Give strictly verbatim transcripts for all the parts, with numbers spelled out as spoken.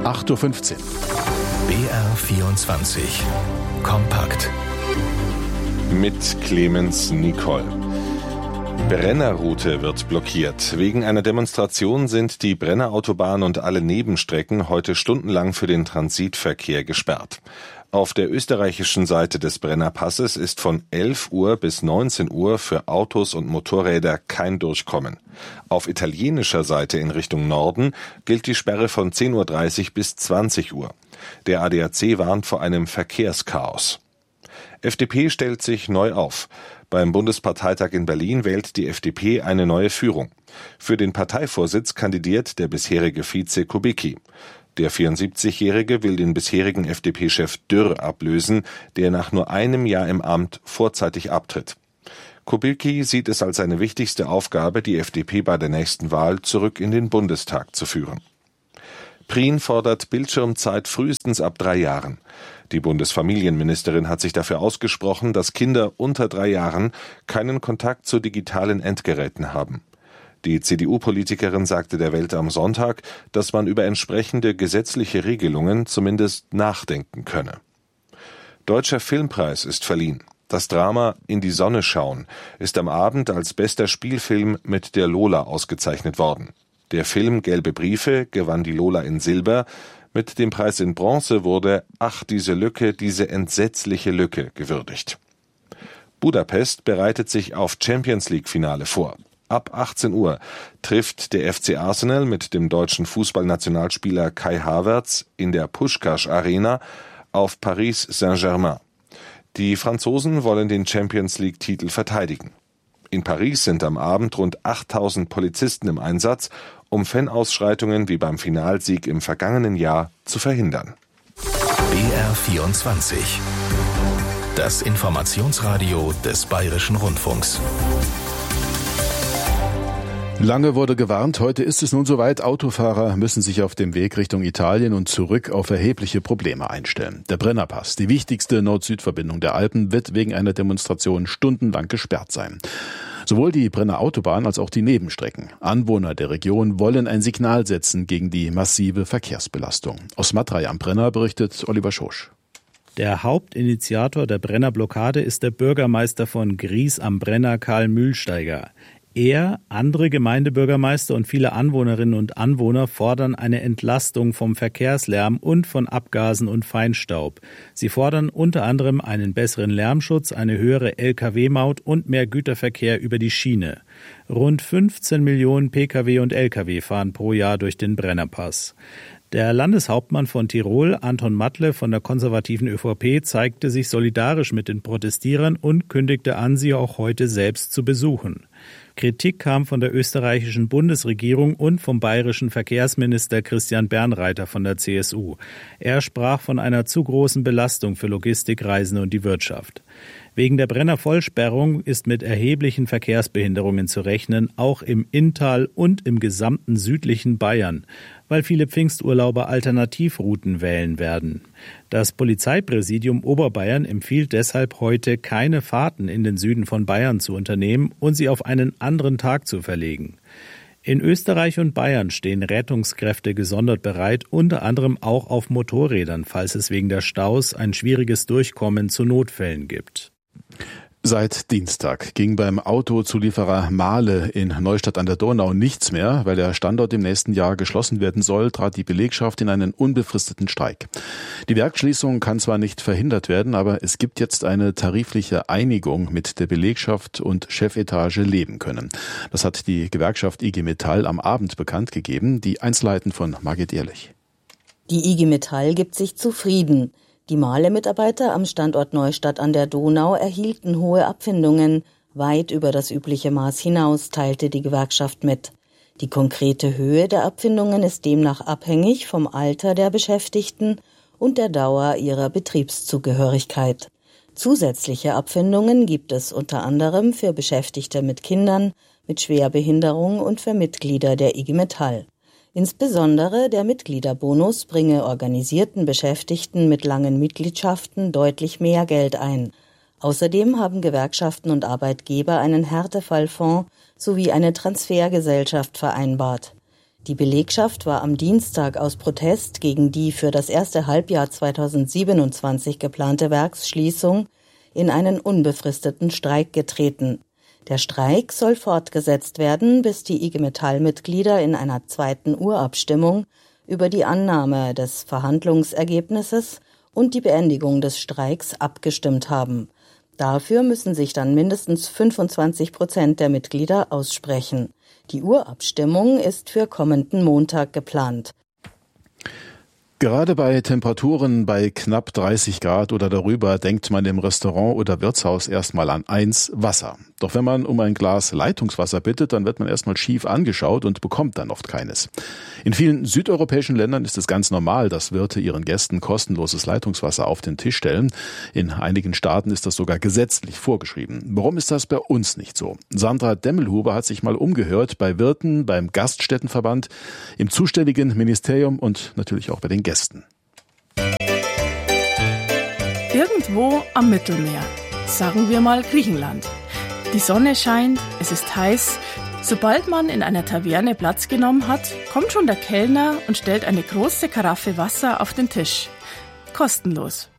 acht Uhr fünfzehn. B R vierundzwanzig Kompakt mit Clemens Nicol. Brennerroute wird blockiert. Wegen einer Demonstration sind die Brennerautobahn und alle Nebenstrecken heute stundenlang für den Transitverkehr gesperrt. Auf der österreichischen Seite des Brennerpasses ist von elf Uhr bis neunzehn Uhr für Autos und Motorräder kein Durchkommen. Auf italienischer Seite in Richtung Norden gilt die Sperre von zehn Uhr dreißig bis zwanzig Uhr. Der A D A C warnt vor einem Verkehrschaos. F D P stellt sich neu auf. Beim Bundesparteitag in Berlin wählt die F D P eine neue Führung. Für den Parteivorsitz kandidiert der bisherige Vize Kubicki. Der vierundsiebzigjährige will den bisherigen F D P-Chef Dürr ablösen, der nach nur einem Jahr im Amt vorzeitig abtritt. Kubicki sieht es als seine wichtigste Aufgabe, die F D P bei der nächsten Wahl zurück in den Bundestag zu führen. Prien fordert Bildschirmzeit frühestens ab drei Jahren. Die Bundesfamilienministerin hat sich dafür ausgesprochen, dass Kinder unter drei Jahren keinen Kontakt zu digitalen Endgeräten haben. Die C D U-Politikerin sagte der Welt am Sonntag, dass man über entsprechende gesetzliche Regelungen zumindest nachdenken könne. Deutscher Filmpreis ist verliehen. Das Drama In die Sonne schauen ist am Abend als bester Spielfilm mit der Lola ausgezeichnet worden. Der Film Gelbe Briefe gewann die Lola in Silber. Mit dem Preis in Bronze wurde Ach, diese Lücke, diese entsetzliche Lücke gewürdigt. Budapest bereitet sich auf Champions-League-Finale vor. Ab achtzehn Uhr trifft der F C Arsenal mit dem deutschen Fußballnationalspieler Kai Havertz in der Puskás Arena auf Paris Saint-Germain. Die Franzosen wollen den Champions-League-Titel verteidigen. In Paris sind am Abend rund achttausend Polizisten im Einsatz, um Fanausschreitungen wie beim Finalsieg im vergangenen Jahr zu verhindern. B R vierundzwanzig, das Informationsradio des Bayerischen Rundfunks. Lange wurde gewarnt, heute ist es nun soweit. Autofahrer müssen sich auf dem Weg Richtung Italien und zurück auf erhebliche Probleme einstellen. Der Brennerpass, die wichtigste Nord-Süd-Verbindung der Alpen, wird wegen einer Demonstration stundenlang gesperrt sein. Sowohl die Brennerautobahn als auch die Nebenstrecken. Anwohner der Region wollen ein Signal setzen gegen die massive Verkehrsbelastung. Aus Matrei am Brenner berichtet Oliver Schosch. Der Hauptinitiator der Brennerblockade ist der Bürgermeister von Gries am Brenner, Karl Mühlsteiger. Er, andere Gemeindebürgermeister und viele Anwohnerinnen und Anwohner fordern eine Entlastung vom Verkehrslärm und von Abgasen und Feinstaub. Sie fordern unter anderem einen besseren Lärmschutz, eine höhere L K W-Maut und mehr Güterverkehr über die Schiene. Rund fünfzehn Millionen P K W und L K W fahren pro Jahr durch den Brennerpass. Der Landeshauptmann von Tirol, Anton Matle von der konservativen ÖVP, zeigte sich solidarisch mit den Protestierern und kündigte an, sie auch heute selbst zu besuchen. Kritik kam von der österreichischen Bundesregierung und vom bayerischen Verkehrsminister Christian Bernreiter von der C S U. Er sprach von einer zu großen Belastung für Logistikreisende und die Wirtschaft. Wegen der Brenner-Vollsperrung ist mit erheblichen Verkehrsbehinderungen zu rechnen, auch im Inntal und im gesamten südlichen Bayern, weil viele Pfingsturlauber Alternativrouten wählen werden. Das Polizeipräsidium Oberbayern empfiehlt deshalb heute, keine Fahrten in den Süden von Bayern zu unternehmen und sie auf einen anderen Tag zu verlegen. In Österreich und Bayern stehen Rettungskräfte gesondert bereit, unter anderem auch auf Motorrädern, falls es wegen der Staus ein schwieriges Durchkommen zu Notfällen gibt. Seit Dienstag ging beim Autozulieferer Mahle in Neustadt an der Donau nichts mehr. Weil der Standort im nächsten Jahr geschlossen werden soll, trat die Belegschaft in einen unbefristeten Streik. Die Werksschließung kann zwar nicht verhindert werden, aber es gibt jetzt eine tarifliche Einigung, mit der Belegschaft und Chefetage leben können. Das hat die Gewerkschaft I G Metall am Abend bekannt gegeben. Die Einzelheiten von Margit Ehrlich. Die I G Metall gibt sich zufrieden. Die Mahle-Mitarbeiter am Standort Neustadt an der Donau erhielten hohe Abfindungen, weit über das übliche Maß hinaus, teilte die Gewerkschaft mit. Die konkrete Höhe der Abfindungen ist demnach abhängig vom Alter der Beschäftigten und der Dauer ihrer Betriebszugehörigkeit. Zusätzliche Abfindungen gibt es unter anderem für Beschäftigte mit Kindern, mit Schwerbehinderung und für Mitglieder der I G Metall. Insbesondere der Mitgliederbonus bringe organisierten Beschäftigten mit langen Mitgliedschaften deutlich mehr Geld ein. Außerdem haben Gewerkschaften und Arbeitgeber einen Härtefallfonds sowie eine Transfergesellschaft vereinbart. Die Belegschaft war am Dienstag aus Protest gegen die für das erste Halbjahr zweitausendsiebenundzwanzig geplante Werksschließung in einen unbefristeten Streik getreten. Der Streik soll fortgesetzt werden, bis die I G Metall-Mitglieder in einer zweiten Urabstimmung über die Annahme des Verhandlungsergebnisses und die Beendigung des Streiks abgestimmt haben. Dafür müssen sich dann mindestens fünfundzwanzig Prozent der Mitglieder aussprechen. Die Urabstimmung ist für kommenden Montag geplant. Gerade bei Temperaturen bei knapp dreißig Grad oder darüber denkt man im Restaurant oder Wirtshaus erstmal an eins, Wasser. Doch wenn man um ein Glas Leitungswasser bittet, dann wird man erstmal schief angeschaut und bekommt dann oft keines. In vielen südeuropäischen Ländern ist es ganz normal, dass Wirte ihren Gästen kostenloses Leitungswasser auf den Tisch stellen. In einigen Staaten ist das sogar gesetzlich vorgeschrieben. Warum ist das bei uns nicht so? Sandra Demmelhuber hat sich mal umgehört bei Wirten, beim Gaststättenverband, im zuständigen Ministerium und natürlich auch bei den Gästen. Irgendwo am Mittelmeer, sagen wir mal Griechenland. Die Sonne scheint, es ist heiß. Sobald man in einer Taverne Platz genommen hat, kommt schon der Kellner und stellt eine große Karaffe Wasser auf den Tisch. Kostenlos.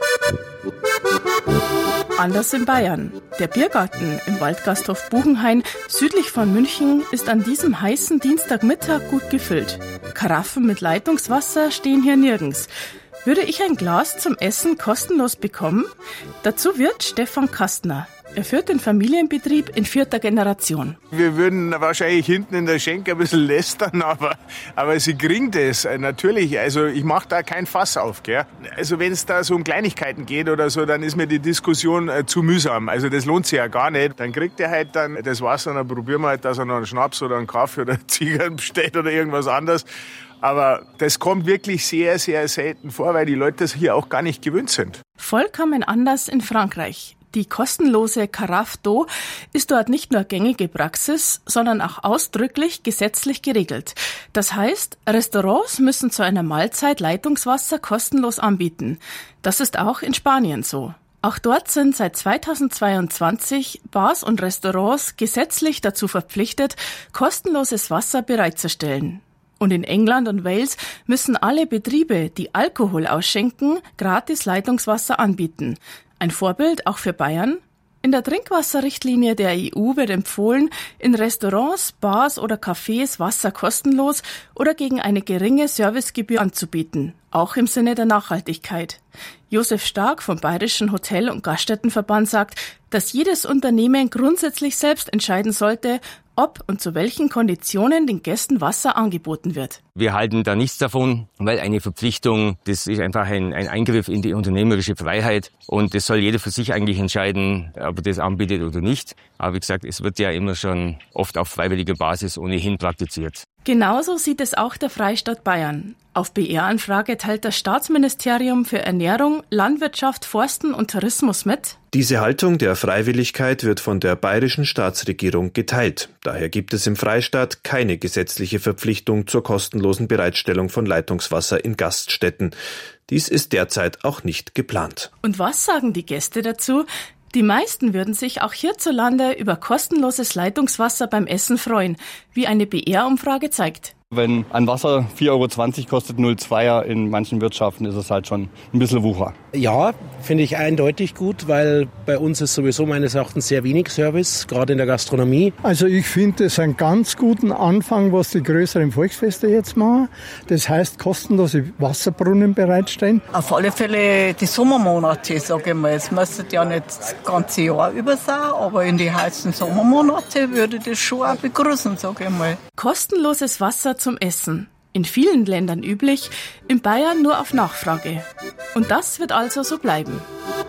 Anders in Bayern. Der Biergarten im Waldgasthof Buchenhain südlich von München ist an diesem heißen Dienstagmittag gut gefüllt. Karaffen mit Leitungswasser stehen hier nirgends. Würde ich ein Glas zum Essen kostenlos bekommen? Dazu wird Stefan Kastner. Er führt den Familienbetrieb in vierter Generation. Wir würden wahrscheinlich hinten in der Schenke ein bisschen lästern, aber, aber sie kriegen das. Natürlich, also ich mache da kein Fass auf. Gell? Also wenn es da so um Kleinigkeiten geht oder so, dann ist mir die Diskussion äh, zu mühsam. Also das lohnt sich ja gar nicht. Dann kriegt er halt dann das Wasser und dann probieren wir halt, dass er noch einen Schnaps oder einen Kaffee oder Zigarren bestellt oder irgendwas anderes. Aber das kommt wirklich sehr, sehr selten vor, weil die Leute das hier auch gar nicht gewöhnt sind. Vollkommen anders in Frankreich. Die kostenlose Carafe d'eau ist dort nicht nur gängige Praxis, sondern auch ausdrücklich gesetzlich geregelt. Das heißt, Restaurants müssen zu einer Mahlzeit Leitungswasser kostenlos anbieten. Das ist auch in Spanien so. Auch dort sind seit zweitausendzweiundzwanzig Bars und Restaurants gesetzlich dazu verpflichtet, kostenloses Wasser bereitzustellen. Und in England und Wales müssen alle Betriebe, die Alkohol ausschenken, gratis Leitungswasser anbieten. Ein Vorbild auch für Bayern? In der Trinkwasserrichtlinie der E U wird empfohlen, in Restaurants, Bars oder Cafés Wasser kostenlos oder gegen eine geringe Servicegebühr anzubieten, auch im Sinne der Nachhaltigkeit. Josef Stark vom Bayerischen Hotel- und Gaststättenverband sagt, dass jedes Unternehmen grundsätzlich selbst entscheiden sollte, ob und zu welchen Konditionen den Gästen Wasser angeboten wird. Wir halten da nichts davon, weil eine Verpflichtung, das ist einfach ein, ein Eingriff in die unternehmerische Freiheit und das soll jeder für sich eigentlich entscheiden, ob er das anbietet oder nicht. Aber wie gesagt, es wird ja immer schon oft auf freiwilliger Basis ohnehin praktiziert. Genauso sieht es auch der Freistaat Bayern. Auf B R-Anfrage teilt das Staatsministerium für Ernährung, Landwirtschaft, Forsten und Tourismus mit: Diese Haltung der Freiwilligkeit wird von der bayerischen Staatsregierung geteilt. Daher gibt es im Freistaat keine gesetzliche Verpflichtung zur kostenlosen Bereitstellung von Leitungswasser in Gaststätten. Dies ist derzeit auch nicht geplant. Und was sagen die Gäste dazu? Die meisten würden sich auch hierzulande über kostenloses Leitungswasser beim Essen freuen, wie eine B R-Umfrage zeigt. Wenn ein Wasser vier Euro zwanzig kostet, null Komma zweier in manchen Wirtschaften, ist es halt schon ein bisschen Wucher. Ja, finde ich eindeutig gut, weil bei uns ist sowieso meines Erachtens sehr wenig Service, gerade in der Gastronomie. Also ich finde es einen ganz guten Anfang, was die größeren Volksfeste jetzt machen. Das heißt, kostenlose Wasserbrunnen bereitstellen. Auf alle Fälle die Sommermonate, sage ich mal. Es müsste ja nicht das ganze Jahr über sein, aber in die heißen Sommermonate würde ich das schon auch begrüßen, sage ich mal. Kostenloses Wasser zum Essen. In vielen Ländern üblich, in Bayern nur auf Nachfrage. Und das wird also so bleiben.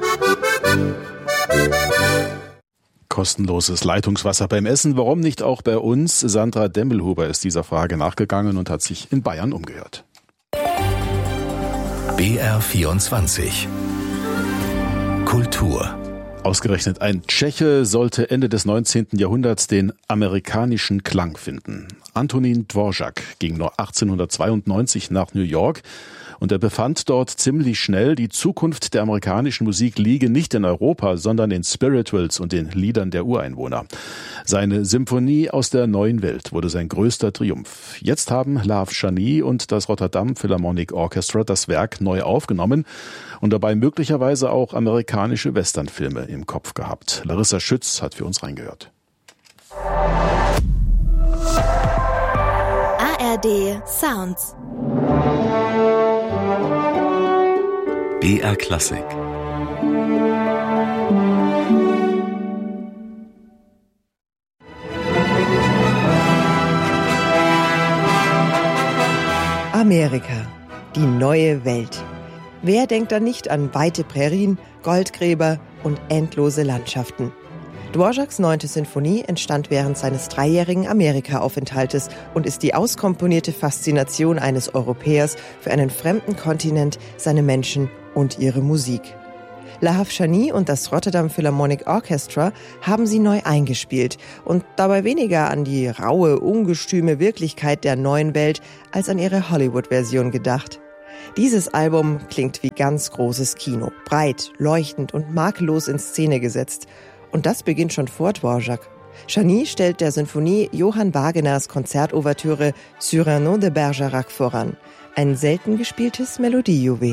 Kostenloses Leitungswasser beim Essen, warum nicht auch bei uns? Sandra Demmelhuber ist dieser Frage nachgegangen und hat sich in Bayern umgehört. B R vierundzwanzig Kultur. Ausgerechnet ein Tscheche sollte Ende des neunzehnten Jahrhunderts den amerikanischen Klang finden. Antonín Dvořák ging nur achtzehnhundertzweiundneunzig nach New York Und er befand dort ziemlich schnell, die Zukunft der amerikanischen Musik liege nicht in Europa, sondern in Spirituals und den Liedern der Ureinwohner. Seine Symphonie aus der neuen Welt wurde sein größter Triumph. Jetzt haben Laaf Chani und das Rotterdam Philharmonic Orchestra das Werk neu aufgenommen und dabei möglicherweise auch amerikanische Westernfilme im Kopf gehabt. Larissa Schütz hat für uns reingehört. A R D Sounds. B R Klassik. Amerika, die neue Welt. Wer denkt da nicht an weite Prärien, Goldgräber und endlose Landschaften? Dvořáks neunte Sinfonie entstand während seines dreijährigen Amerika-Aufenthaltes und ist die auskomponierte Faszination eines Europäers für einen fremden Kontinent, seine Menschen und ihre Musik. Laaf Chani und das Rotterdam Philharmonic Orchestra haben sie neu eingespielt und dabei weniger an die raue, ungestüme Wirklichkeit der neuen Welt als an ihre Hollywood-Version gedacht. Dieses Album klingt wie ganz großes Kino, breit, leuchtend und makellos in Szene gesetzt. Und das beginnt schon vor Dvořák. Chani stellt der Sinfonie Johann Wagners Konzertouvertüre Cyrano de Bergerac voran, ein selten gespieltes Melodiejuwel.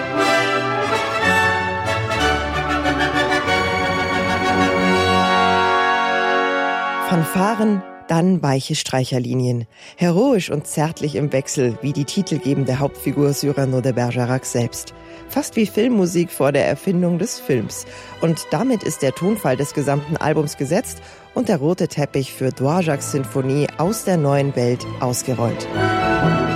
Fanfaren, dann weiche Streicherlinien. Heroisch und zärtlich im Wechsel, wie die titelgebende Hauptfigur Cyrano de Bergerac selbst. Fast wie Filmmusik vor der Erfindung des Films. Und damit ist der Tonfall des gesamten Albums gesetzt und der rote Teppich für Dvořáks Sinfonie aus der neuen Welt ausgerollt.